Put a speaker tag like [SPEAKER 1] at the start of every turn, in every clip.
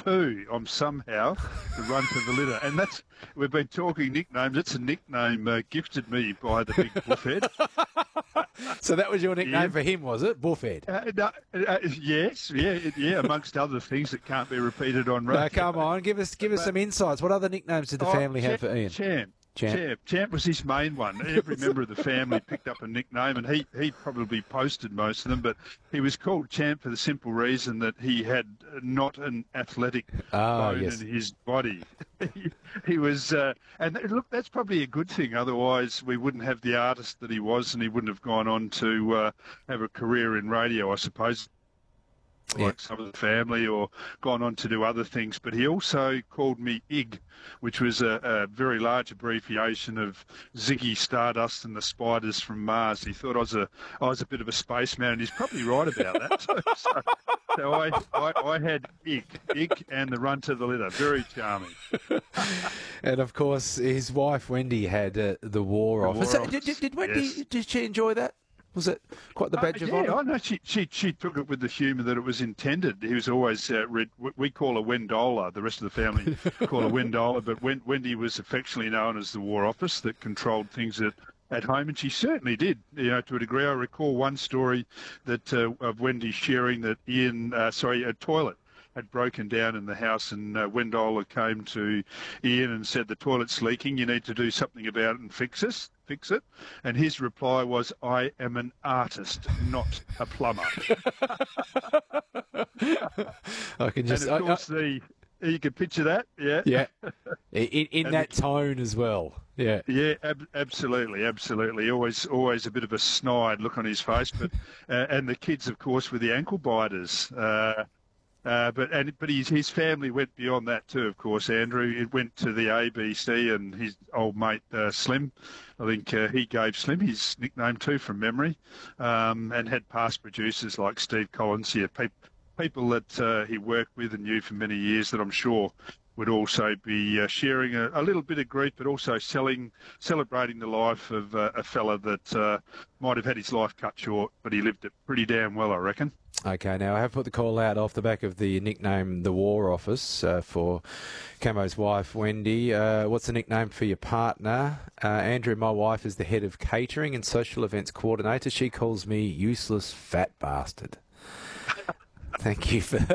[SPEAKER 1] two, I'm somehow the runt of the litter. And we've been talking nicknames. It's a nickname gifted me by the big buffhead.
[SPEAKER 2] So that was your nickname for him, was it? Buffhead?
[SPEAKER 1] Yes, yeah, amongst other things that can't be repeated on radio.
[SPEAKER 2] No, come on, give us some insights. What other nicknames did the family have for Ian?
[SPEAKER 1] Champ was his main one. Every member of the family picked up a nickname, and he probably posted most of them, but he was called Champ for the simple reason that he had not an athletic bone in his body. He was, and look, that's probably a good thing. Otherwise, we wouldn't have the artist that he was, and he wouldn't have gone on to have a career in radio, I suppose. Like some of the family, or gone on to do other things. But he also called me Ig, which was a very large abbreviation of Ziggy Stardust and the Spiders from Mars. He thought I was a bit of a spaceman, and he's probably right about that too. So I had Ig and the runt of the litter. Very charming.
[SPEAKER 2] And of course, his wife Wendy had the War Office. Did Wendy? Did she enjoy that? Was it quite the badge of honour?
[SPEAKER 1] Yeah, I know she took it with the humour that it was intended. He was always we call her Wendola. The rest of the family call her Wendola, but Wendy was affectionately known as the War Office that controlled things at home, and she certainly did. To a degree. I recall one story that of Wendy sharing that a toilet had broken down in the house, and Wendola came to Ian and said, "The toilet's leaking. You need to do something about it and fix it." And his reply was, "I am an artist, not a plumber."
[SPEAKER 2] I can just.
[SPEAKER 1] And of course, you can picture that, yeah.
[SPEAKER 2] Yeah. In that tone as well. Yeah.
[SPEAKER 1] Yeah, absolutely. Always a bit of a snide look on his face, but and the kids, of course, were the ankle biters. But his family went beyond that too, of course, Andrew. It went to the ABC, and his old mate Slim, I think he gave Slim his nickname too from memory, and had past producers like Steve Collins here, people that he worked with and knew for many years that I'm sure would also be sharing a little bit of grief, but also celebrating the life of a fella that might have had his life cut short, but he lived it pretty damn well, I reckon.
[SPEAKER 2] Okay, now I have put the call out off the back of the nickname The War Office for Camo's wife, Wendy. What's the nickname for your partner? Andrew, my wife, is the head of catering and social events coordinator. She calls me useless fat bastard. Thank you for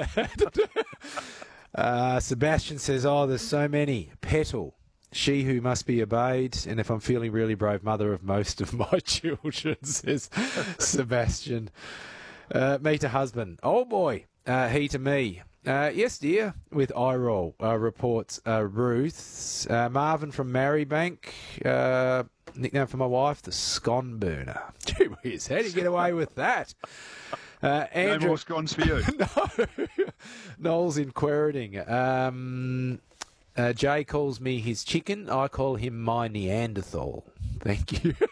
[SPEAKER 2] that. Sebastian says, there's so many. Petal, she who must be obeyed, and if I'm feeling really brave, mother of most of my children, says Sebastian. Me to husband. Oh boy, he to me. Yes, dear, with eye roll, reports Ruth. Marvin from Marybank, nickname for my wife, the Scone Burner. Gee whiz, how do you get away with that? Andrew,
[SPEAKER 1] no more scones for you.
[SPEAKER 2] No. Noel's in Querding. Jay calls me his chicken. I call him my Neanderthal. Thank you.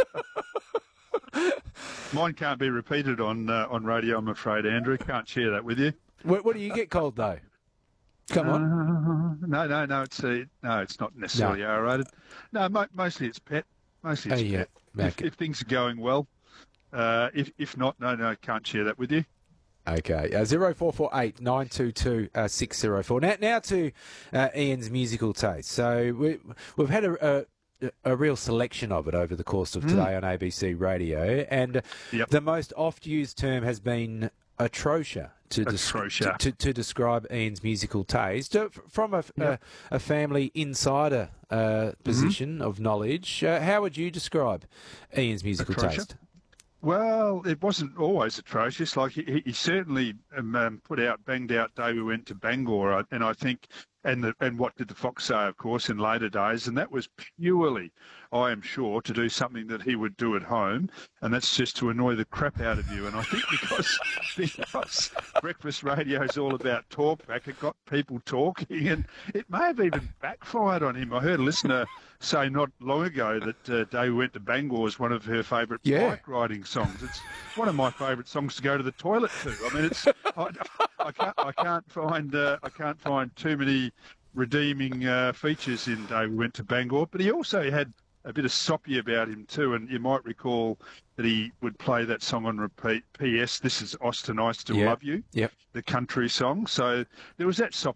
[SPEAKER 1] Mine can't be repeated on radio, I'm afraid, Andrew. Can't share that with you.
[SPEAKER 2] What do you get called, though? Come on.
[SPEAKER 1] No. It's not necessarily R-rated. No, mostly it's pet. Mostly it's pet.
[SPEAKER 2] Okay.
[SPEAKER 1] If things are going well. If not, no, can't share that with you.
[SPEAKER 2] Okay, 0448 922 604. Now to Ian's musical taste. So we've had a real selection of it over the course of today on ABC Radio, and the most oft-used term has been atrocious to describe Ian's musical taste. From a family insider position of knowledge, how would you describe Ian's musical taste?
[SPEAKER 1] Well, it wasn't always atrocious. Like he certainly banged out Day We Went to Bangor, and I think, and What Did the Fox Say, of course, in later days, and that was purely, I am sure, to do something that he would do at home, and that's just to annoy the crap out of you. And I think because breakfast radio is all about talkback, it got people talking, and it may have even backfired on him. I heard a listener say not long ago that Day We Went to Bangor is one of her favourite bike riding songs. It's one of my favourite songs to go to the toilet to. I mean, I can't find too many redeeming features in Day We Went to Bangor, but he also had a bit of soppy about him too, and you might recall that he would play that song on repeat, P.S. This is Austin, I Still Love You, the country song. So there was that